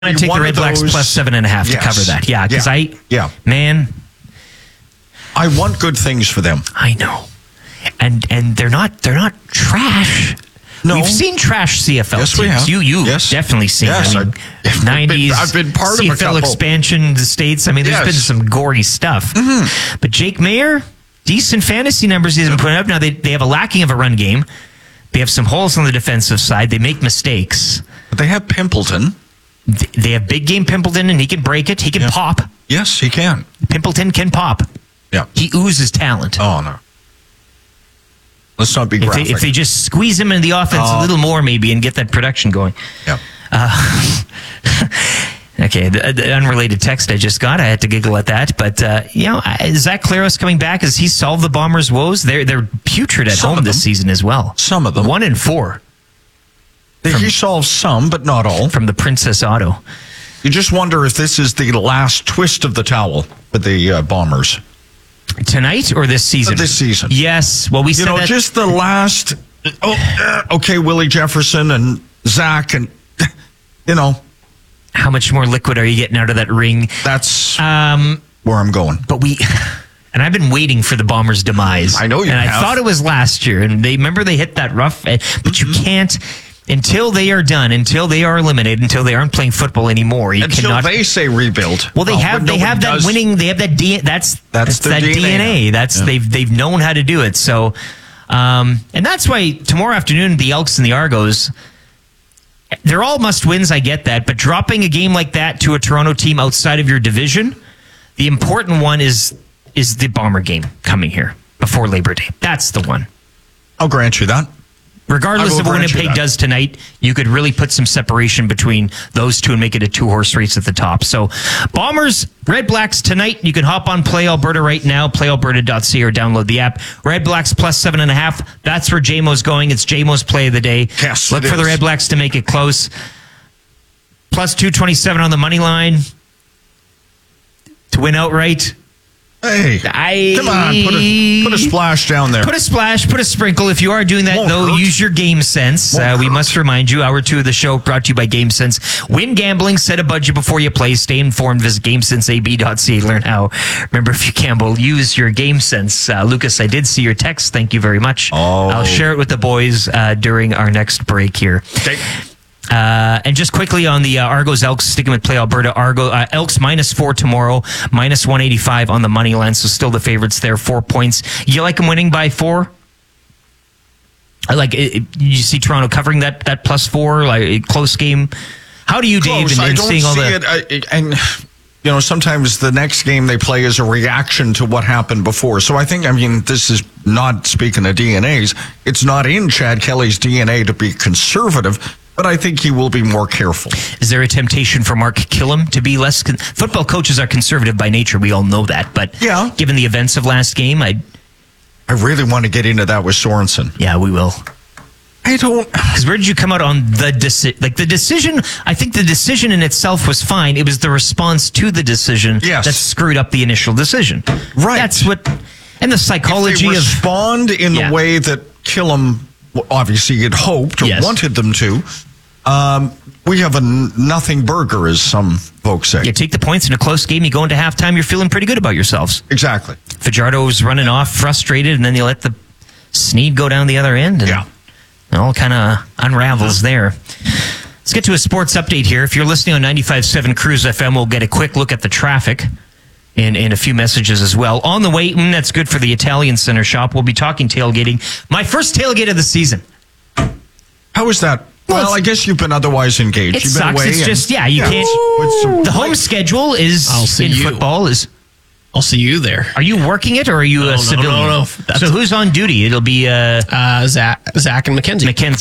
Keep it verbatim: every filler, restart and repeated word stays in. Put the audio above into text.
I take the Red Blacks plus seven and a half yes. to cover that. Yeah, because yeah. I, yeah. man, I want good things for them. I know, and and they're not they're not trash. No. We've seen trash C F L yes, teams. We have. You you yes. definitely seen. Yes, I mean, I've nineties. Been, I've been part C F L of a couple. expansion to states. I mean, there's yes. been some gory stuff. Mm-hmm. But Jake Mayer, decent fantasy numbers he's been putting up. Now they they have a lacking of a run game. They have some holes on the defensive side. They make mistakes. But they have Pimpleton. They have big game Pimpleton, and he can break it. He can yeah. pop. Yes, he can. Pimpleton can pop. Yeah, he oozes talent. Oh no. Let's not be graphic. If they, if they just squeeze him in the offense uh, a little more, maybe, and get that production going. Yeah. Uh, okay, the, the unrelated text I just got, I had to giggle at that. But, uh, you know, is Zach Claros coming back? Has he solved the Bombers' woes? They're, they're putrid at some home this season as well. Some of them. One and four. From, he solved some, but not all. From the Princess Auto. You just wonder if this is the last twist of the towel for the uh, Bombers. Tonight or this season? Uh, this season. Yes. Well, we you said know, that. just the last. Oh, uh, okay, Willie Jefferson and Zach, and you know, how much more liquid are you getting out of that ring? That's um, where I'm going. But we, and I've been waiting for the Bombers' demise. I know you and have. I thought it was last year, and they remember they hit that rough, but mm-hmm. you can't. Until they are done, until they are eliminated, until they aren't playing football anymore, you until cannot. They say rebuild. Well, they well, have they have that does. winning. They have that D. That's that's, that's that D N A. D N A. That's yeah. they've they've known how to do it. So, um, and that's why tomorrow afternoon the Elks and the Argos, they're all must wins. I get that, but dropping a game like that to a Toronto team outside of your division, the important one is is the Bomber game coming here before Labor Day. That's the one. I'll grant you that. Regardless of what Winnipeg does tonight, you could really put some separation between those two and make it a two-horse race at the top. So, Bombers, Red Blacks tonight. You can hop on Play Alberta right now, play alberta dot c a or download the app. Red Blacks plus seven and a half. That's where J M O's going. It's J M O's play of the day. Yes, Look for is. the Red Blacks to make it close. Plus two twenty-seven on the money line to win outright. Hey, I, come on, put a, put a splash down there. Put a splash, put a sprinkle. If you are doing that, Won't though, hurt. use your Game Sense. Uh, we must remind you, hour two of the show brought to you by Game Sense. Win gambling, set a budget before you play. Stay informed. Visit game sense a b dot c a. Learn how. Remember, if you gamble, use your Game Sense. Uh, Lucas, I did see your text. Thank you very much. Oh. I'll share it with the boys uh, during our next break here. Okay. Uh, and just quickly on the uh, Argos Elks, sticking with Play Alberta, Argo uh, Elks minus four tomorrow, minus one eighty-five on the money line, so still the favorites there, four points. You like them winning by four? I like it, you see Toronto covering that that plus four, like a close game. How do you, Close. Dave? And, I and don't seeing all see the it, I, and you know, sometimes the next game they play is a reaction to what happened before. So I think, I mean, this is not speaking of D N As. It's not in Chad Kelly's D N A to be conservative. But I think he will be more careful. Is there a temptation for Mark Killam to be less... Con- Football coaches are conservative by nature. We all know that. But yeah. given the events of last game, I... I really want to get into that with Sorensen. Yeah, we will. I don't... Because where did you come out on the decision? Like, the decision... I think the decision in itself was fine. It was the response to the decision yes. that screwed up the initial decision. Right. That's what... And the psychology if they of... respond in yeah. the way that Killam obviously had hoped or yes. wanted them to... Um, we have a n- nothing burger, as some folks say. You take the points in a close game, you go into halftime, you're feeling pretty good about yourselves. Exactly. Fajardo's running off, frustrated, and then you let the Sneed go down the other end. And yeah. it all kind of unravels there. Let's get to a sports update here. If you're listening on ninety-five point seven Cruise F M, we'll get a quick look at the traffic and, and a few messages as well. On the way, mm, that's good for the Italian Center shop. We'll be talking tailgating. My first tailgate of the season. How is that? Well, well I guess you've been otherwise engaged. It You've been sucks. away It's and, just, yeah, you yeah, can't. some, the home like, schedule is I'll see in you. football is. I'll see you there. Are you working it or are you no, a no, civilian? No, no, no. So who's on duty? It'll be uh, uh, Zach, Zach and Mackenzie. Mackenzie.